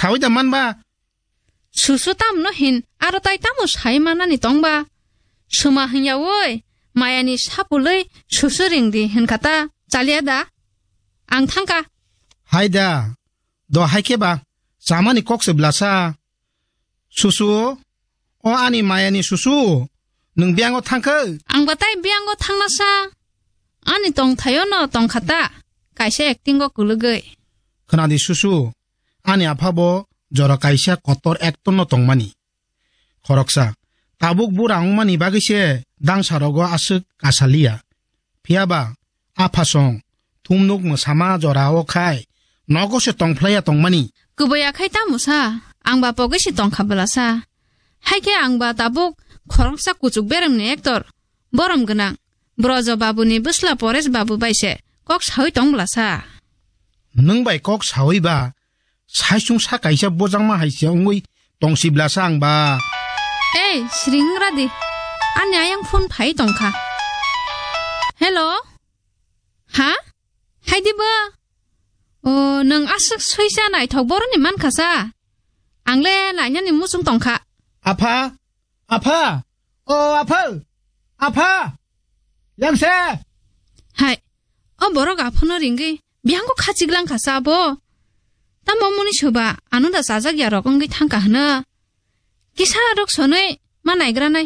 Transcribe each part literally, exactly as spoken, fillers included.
사위다 만바 수수 땀 너힌 아르다이 땀을 사이만하니 똥바 수마 흥야워이 마야니 사불의 수수링디 흔가다 잘리야다 앙탕가 하이다 너 하이케바 사마니 꼭스 블라사 수수 어 아니 마야니 수수 능 비앙고 탕크 앙바타이 비앙고 탕나사 아니 똥 타요너 똥 갔다 가시 액팅거 굴르거이 그나디 수수 아니 아파보 저러 가이샤 거tor 액톤노 똥마니 거럭사 따북 부랑마니 바기시에 당사로고 아슥 가살리야 피아바 아파송 tumnuk mo sama jora o khai nogo se tong playa tong mani kuboya khai ta musa angba poge si tong khablasa haike angba tabuk khorongsa kuchuk berem ne ektor borom gnang brojo babuni busla pores babu baise kok sawi tong blasa nung bai kok sawi ba saisung sa kaisa bojang ma haise ongui tong siblasa angba ei sringradi anya yang phone phai tong kha hello ha 하이디버 어, 능 아쓱 소이샤나이 덕보르니 만카사 앙레 라냐니 무슨 똥카 아파 아파 어 아파 아파 양세 하이 어 뭐라고 아프노 링기 미한국 카지글랑 가사보 나 몸무니 쇼바 아누다 사자기야 러건기 탕카 하나 기사록 손의 마나이그라나이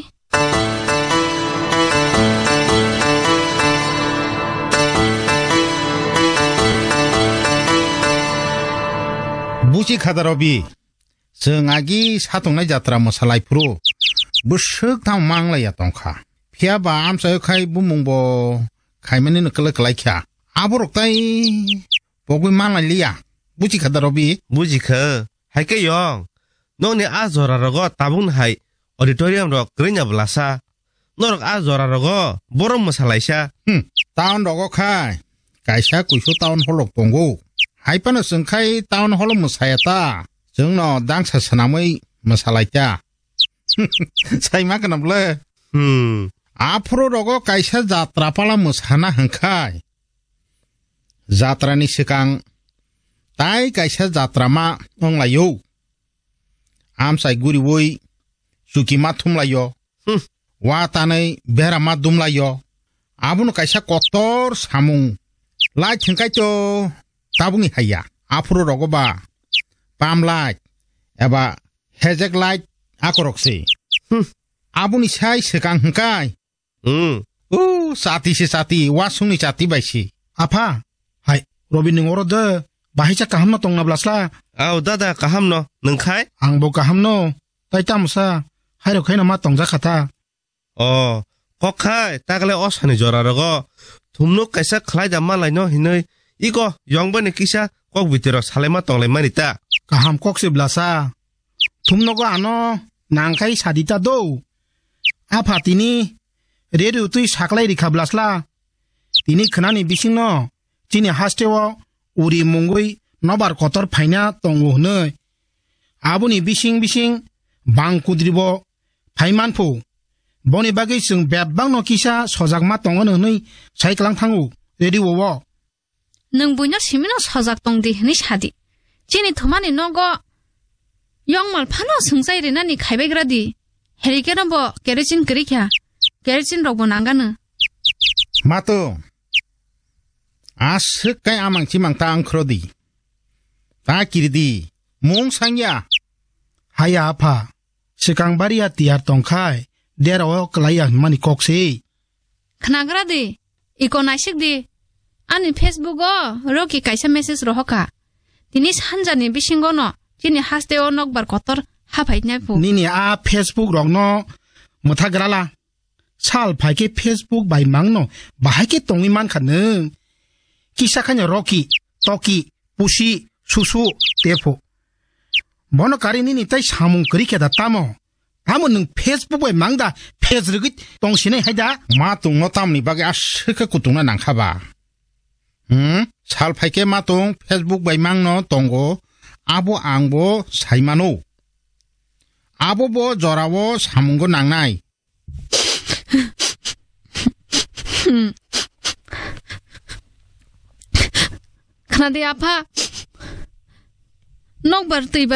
무지 카다로비 정아기 사동나이 자트라 모살라이 프로 부슥 다 망라야 똥카 피아바 암사요 카이 부몽보 카이메니는 클클라이캬 아보록다이 보고 망라리야 무지 카다로비 무지 카 하이케 영 너네 아조라라고 따봉 하이 오디토리엄로 그러냐 블라사 너럭 아조라라고 보름 모살라이샤 흠 다운 로고 카이 가이샤 구쇼 다운 홀록 봉고 하이파는 성카이 다운 홀로 무사야다 정너 당사 사나무이 무살라이자 사이마가 넘래 음 앞으로로고 가이샤 자트라팔라 무사나 한카이 자트라니 시강 ताई कैसा जात्रामा अंगलायो आमसाई गुरी वोई सुकीमा थुमलायो वा तानै बेरामा दुमलायो आबुनो कैसा कतर सामुं लाइट थंकाइतो ताबुंनि हाया आफुरो रगबा पाम लाइट एबा हेजेक लाइट आकरक्सि आबुनि साइ सेकां हंकाय उ साति से साति वा सुंनि साति बायसि आफा हाय रबि नोंगरदो बाहायसा काहामनो तंना ब्लासला आव दादा काहामनो नोंखाय आंबो काहामनो ताइतामसा हायरखायना मा तंजा खाथा अ कखाय तागले असानि जरारगो थुमनो कैसा खलायदा मालायनो हिनै इगो यंगबने किसा कक बितरो सालेमा तंलाय मानिता काहाम ककसे ब्लासा थुमनोगो आनो नांखाय सादिता दौ आफातिनि रेडियो तुइ साखलाय रिखा ब्लासला तिनि खनानि बिसिंनो तिनि हास्टेव उरि मुंगुइ नबार कतर फाइना तंगो हनै आबुनि बिसिं बिसिं बां कुद्रिबो फाइमानफु बनि बागै जों बेबांनो किसा सजागमा तंगन हनै साइक्लां थांगु रेडियोआव नों बुइनो सिमिनो सजाग तंदि हनै सादि जिनि थमानि नगो यंगमाल फानो सोंसाय रेनानि खायबायग्रादि हेरिकेनबो केरेसिन करिख्या केरेसिन रगबो नांगानो मातो आसक काय आमांची मांगता आंख्रोदी ता किरदी मुं सांग्या हाया आफा सिकांबारिया तियार तंखाय देराव क्लाया मानि कक्से खनाग्रादि इको नाइसिकदि आनि फेसबुको रकि कायसा मेसेज रहका तिनि सानजानि बिसिंगनो तिनि हास्तेओ नकबार कतर हाफाइनायफु निनि आ फेसबुक रंनो मुथाग्राला साल फाइके फेसबुक बाय मांगनो बाहायके तंगि मानखानो किसा खाने रॉकी टॉकी पुशी सुसु तेफो बनो कारिनी निताई सामुं करी के दातामो आमो नों फेसबुक बाय मांगदा फेस रगि तंसिनै हायदा मा तुंनो तामनि बागे आसखा कुतुंना नांखाबा हम साल फाइके मा तुं फेसबुक बाय मांगनो तंगो आबो आंबो साइमानो आबो बो जरावो सामुंगो नांनाय खनादि आफा नकबार तैबा